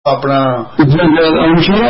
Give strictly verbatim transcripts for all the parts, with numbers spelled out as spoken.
ਆਪਣਾ ਮੁਸ਼ਹਿਰਾ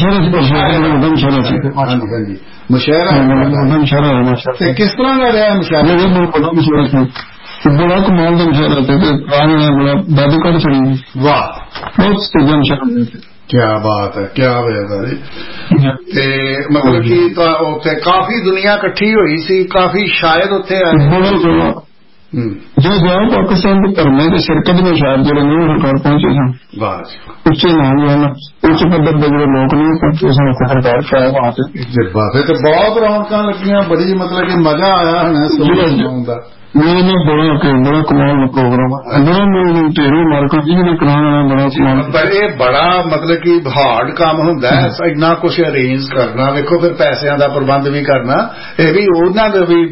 ਤੇ ਕਿਸ ਤਰ੍ਹਾਂ ਦਾ ਰਿਹਾ ਮੁਸ਼ਹਿਰਾ? ਬੜਾ ਕਮਾਲ ਦਾ ਮੁਸ਼ਹਿਰਾ ਤੇ ਬੜਾ ਦਾਦੂ ਕੱਢ ਛੜੀ। ਵਾਹ, ਬਹੁਤ ਸਟੇਜਾਂ ਮੁਸ਼ਹਿਰਾ। ਕਿਆ ਬਾਤ ਹੈ, ਕਿਆ ਹੋਇਆ ਤੇ ਮਤਲਬ ਕਿ ਉੱਥੇ ਕਾਫੀ ਦੁਨੀਆ ਇਕੱਠੀ ਹੋਈ ਸੀ, ਕਾਫੀ ਸ਼ਾਇਦ ਉੱਥੇ ਬੜਾ ਜੋ ਜਾਓ ਪਾਕਿਸਤਾਨ ਦੇ ਧਰਮੇ ਦੇ ਸ਼ਿਰਕਤ ਦੇ ਸ਼ਾਇਦ ਜਿਹੜੇ ਨੇ ਸਰਕਾਰ ਪਹੁੰਚੇ ਸਨ। ਉੱਚੇ ਨਾਮ ਹਨ, ਉੱਚ ਪੱਧਰ ਦੇ ਜਿਹੜੇ ਲੋਕ ਨੇ ਪਹੁੰਚੇ ਸਨ ਸਰਕਾਰ ਕਿਆ ਬਾਤ ਹੈ। ਬਾਤ ਤੇ ਬਹੁਤ ਰੌਣਕਾਂ ਲੱਗੀਆਂ, ਬੜੀ ਮਤਲਬ ਕਿ ਮਜ਼ਾ ਆਇਆ ਹੋਣਾ ਸੁਣਨ ਦਾ। ਮੈਨੂੰ ਬੜਾ ਬੜਾ ਕਮਾਲ ਦਾ ਪ੍ਰੋਗਰਾਮ ਢੇਰੂ ਮਾਰਕੀਟ ਜੀ ਨੇ ਕਰਾਉਣਾ ਬੜਾ ਸਮਾਨ। ਪਰ ਇਹ ਬੜਾ ਮਤਲਬ ਕਿ ਹਾਰਡ ਕੰਮ ਹੁੰਦਾ ਹੈ, ਇੰਨਾ ਕੁਛ ਅਰੇਂਜ ਕਰਨਾ। ਵੇਖੋ ਫਿਰ ਪੈਸਿਆਂ ਦਾ ਪ੍ਰਬੰਧ ਵੀ ਕਰਨਾ, ਇਹ ਵੀ ਉਹਨਾਂ ਦਾ ਵੀ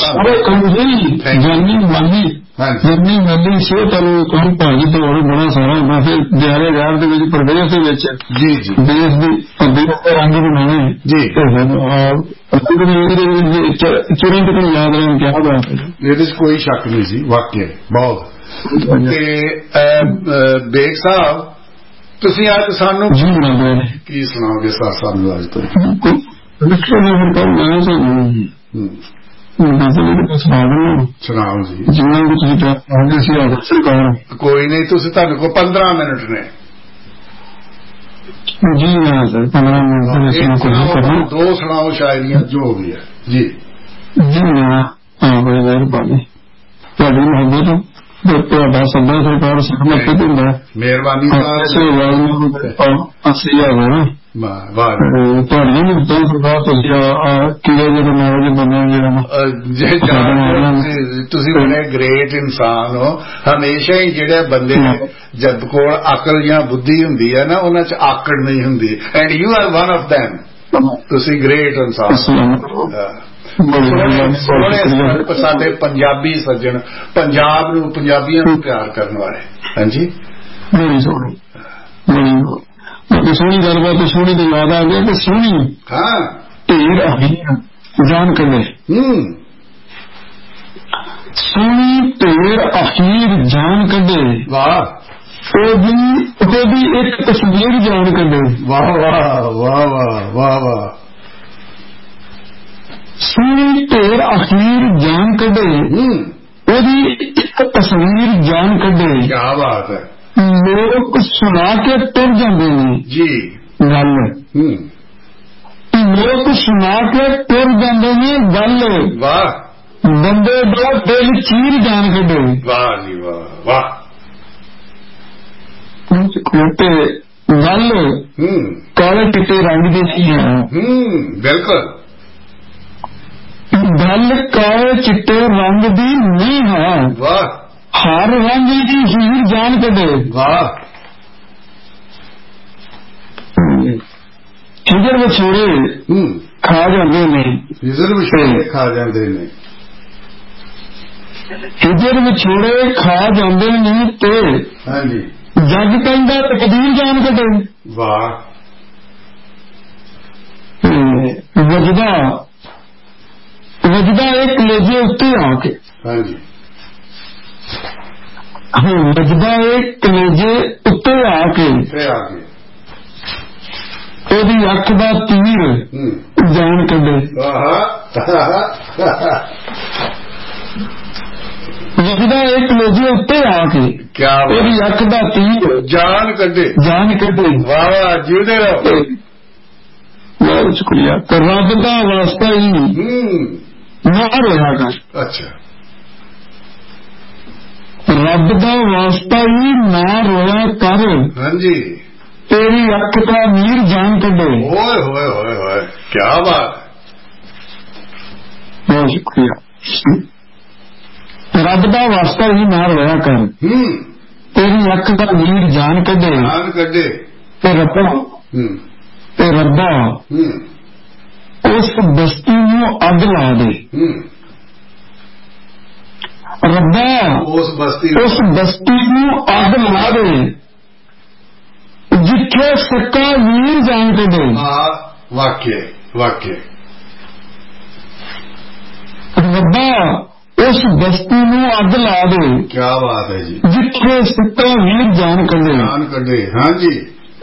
ਜਾਨੀ ਮਾਲੀ ਜਿੰਨੀ ਮਾਲੀ ਸਿਹਤ ਵਾਲੇ ਕੰਮ ਭਾਜੀ ਤੋਂ ਬੜਾ ਸਾਰਾ ਹੁੰਦਾ। ਫਿਰ ਦਿਹਾੜੇ ਗਾਰ ਦੇ ਵਿੱਚ ਪ੍ਰਦੇਸ਼ ਦੇ ਵਿੱਚ ਜੀ ਜੀ ਦੇਸ਼ ਦੀ ਰੰਗ ਬਣਾਉਣੇ ਜੀ ਚੁਰੰਤ ਨੂੰ ਯਾਦ ਰਹਿਣ ਕਿਆ ਬਾਤ ਹੈ। ਇਹਦੇ ਚ ਕੋਈ ਸ਼ੱਕ ਨਹੀਂ ਸੀ, ਵਾਕਿਆ ਬਹੁਤ। ਤੇ ਬੇਗ ਸਾਹਿਬ ਤੁਸੀਂ ਅੱਜ ਸਾਨੂੰ ਕੀ ਸੁਣਾਓਗੇ? ਸਾਨੂੰ ਅੱਜ ਤੋਂ ਸੁਣਾਓ ਜੀ। ਜਿੰਨਾ ਵੀ ਤੁਸੀਂ ਸਰਕਾਰ ਕੋਈ ਨਹੀਂ, ਤੁਸੀਂ ਤੁਹਾਨੂੰ ਕੋਲ ਪੰਦਰਾਂ ਮਿੰਟ ਨੇ ਜੀ। ਹਾਂ ਸਰ, ਪੰਦਰਾਂ ਮਿੰਟ ਦੋ ਸੁਣਾਓ ਸ਼ਾਇਰੀਆਂ ਜੋ ਵੀ ਹੈ ਜੀ। ਜੀ ਹਾਂ, ਬੜੀ ਮਿਹਰਬਾਨੀ ਤੁਹਾਡੀ ਮੁਹੱਬਤ ਤੁਹਾਡਾ ਸੱਦਾ ਸਰਕਾਰ ਸਹਿਮਤ ਦਿੰਦਾ। ਮਿਹਰਬਾਨੀ ਅਸੀਂ ਆ ਗਏ ਨਾ ਤੁਹਾਡੀਆਂ ਮੁਹੱਬਤਾਂ ਸਰਕਾਰ। ਤੁਸੀਂ ਕਿਹੜੇ ਜਿਹੜੇ ਨੌਜਵਾਨ ਬੰਦੇ ਜਿਹੜੇ ਤੁਸੀਂ ਬੜੇ ਗ੍ਰੇਟ ਇਨਸਾਨ ਹੋ। ਹਮੇਸ਼ਾ ਹੀ ਜਿਹੜੇ ਬੰਦੇ ਜਦ ਕੋਲ ਅਕਲ ਜਾਂ ਬੁੱਧੀ ਹੁੰਦੀ ਹੈ ਨਾ, ਉਹਨਾਂ ਚ ਆਕੜ ਨਹੀਂ ਹੁੰਦੀ। And you are one of them. ਤੁਸੀਂ ਗ੍ਰੇਟ ਇਨਸਾਨ। ਸਾਡੇ ਪੰਜਾਬੀ ਸੱਜਣ, ਪੰਜਾਬ ਨੂੰ ਪੰਜਾਬੀਆਂ ਨੂੰ ਪਿਆਰ ਕਰਨ ਵਾਲੇ। ਹਾਂਜੀ, ਬੜੀ ਸੋਹਣੀ ਬੜੀ ਸੋਹਣੀ ਗੱਲਬਾਤ। ਸੋਹਣੀ ਤੋਂ ਯਾਦ ਆ ਗਿਆ ਕਿ ਸੋਹਣੀ ਹਾਂ ਢੇਰ ਅਹੀਰ ਜਾਨ ਕੱਢੇ। ਸੋਹਣੀ ਢੇਰ ਅਹੀਰ ਜਾਨ ਕੱਢੇ। ਵਾਹ। ਉਹਦੀ ਉਹਦੀ ਇੱਕ ਤਸਵੀਰ ਜਾਨ ਕੱਢੇ। ਵਾਹ ਵਾਹ ਵਾਹ ਵਾਹ ਵਾਹ ਵਾਹ। ਸੋਹਣੀ ਢੇਰ ਅਖੀਰ ਜਾਨ ਕੱਢੇ, ਉਹਦੀ ਇੱਕ ਤਸਵੀਰ ਜਾਨ ਕੱਢੇ। ਕਿਆ ਬਾਤ ਹੈ। ਲੋਕ ਸੁਣਾ ਕੇ ਤੁਰ ਜਾਂਦੇ ਨੇ ਜੀ ਗੱਲ। ਲੋਕ ਸੁਣਾ ਕੇ ਤੁਰ ਜਾਂਦੇ ਨੇ ਗੱਲ। ਵਾਹ। ਬੰਦੇ ਦਾ ਦਿਲ ਚੀਰ ਜਾਨ ਕੱਢੇ। ਵਾਹ ਜੀ ਵਾਹ ਵਾਹ। ਤੇ ਗੱਲ ਕਾਲੇ ਚਿੱਟੇ ਰੰਗ ਦੀ ਸੀ। ਬਿਲਕੁਲ। ਗੱਲ ਕਾਲੇ ਚਿੱਟੇ ਰੰਗ ਦੀ ਨਹੀਂ ਹੈ। ਵਾਹ। ਹਰ ਰੰਗ ਦੀ ਹੀਰ ਜਾਨ ਕੱਢੇ। ਵਾਹ। ਹਿਜਰ ਵਿਛੋੜੇ ਖਾ ਜਾਂਦੇ ਨੇ। ਹਿਜਰ ਵਿਛੋੜੇ ਖਾ ਜਾਂਦੇ ਨੇ। ਹਿਜਰ ਵਿਛੋੜੇ ਖਾ ਜਾਂਦੇ ਨੇ ਤੇ ਹਾਂਜੀ ਜੱਗ ਕਹਿੰਦਾ ਤਕਦੀਰ ਜਾਨ ਕੱਢੇ। ਵਾਹ। ਵਜਦਾ ਵਜਦਾ ਇਹ ਕਲੇਜੇ ਉੱਤੇ ਆ ਕੇ। ਹਾਂਜੀ ਵਜਦਾ ਇਹ ਕਲੇਜੇ ਉੱਤੇ ਆ ਕੇ। ਆ ਕੇ ਉਹਦੀ ਅੱਖ ਦਾ ਤੀਰ ਜਾਨ ਕੱਢੇ। ਵਜਦਾ ਇਹ ਕਲੇਜੇ ਉੱਤੇ ਆ ਕੇ ਉਹਦੀ ਅੱਖ ਦਾ ਤੀਰ ਜਾਨ ਕੱਢੇ। ਜਾਨ ਕੱਢੇ। ਵਾਹ ਵਾਹ, ਜਿਉਂਦੇ ਰਹੋ। ਬਹੁਤ ਸ਼ੁਕਰੀਆ। ਤੇ ਰੱਬ ਦਾ ਵਾਸਤਾ ਹੀ ਨਾ ਰਿਹਾ ਕਰ। ਅੱਛਾ, ਰੱਬ ਦਾ ਵਾਸਤਾ ਹੀ ਨਾ ਰੋਇਆ ਕਰ। ਹਾਂਜੀ। ਤੇਰੀ ਅੱਖ ਦਾ ਨੀਰ ਜਾਨ ਕੱਢੇ। ਓਏ ਹੋਏ ਹੋਏ ਹੋਏ, ਕਿਆ ਬਾਤ। ਬਹੁਤ ਸ਼ੁਕਰੀਆ। ਰੱਬ ਦਾ ਵਾਸਤਾ ਹੀ ਨਾ ਰੋਇਆ ਕਰ। ਤੇਰੀ ਅੱਖ ਦਾ ਨੀਰ ਜਾਨ ਕੱਢੇ। ਜਾਨ ਕੱਢੇ। ਤੇ ਰੱਬਾ ਤੇ ਰੱਬਾ ਉਸ ਬਸਤੀ ਨੂੰ ਅੱਗ ਲਾ ਦੇ। ਰੱਬਾ ਉਸ ਬਸਤੀ ਉਸ ਬਸਤੀ ਨੂੰ ਅੱਗ ਲਾ ਦੇ ਜਿੱਥੇ ਸੱਕਾ ਵੀਰ ਜਾਨ ਕੱਢੇ। ਹਾਂ, ਵਾਕਿਆ ਵਾਕਿਆ। ਰੱਬਾ ਉਸ ਬਸਤੀ ਨੂੰ ਅੱਗ ਲਾ ਦੇ। ਕਿਆ ਬਾਤ ਹੈ ਜੀ। ਜਿੱਥੇ ਸੱਕਾ ਵੀਰ ਜਾਨ ਕੱਢੇ। ਜਾਨ ਕੱਢੇ। ਹਾਂਜੀ।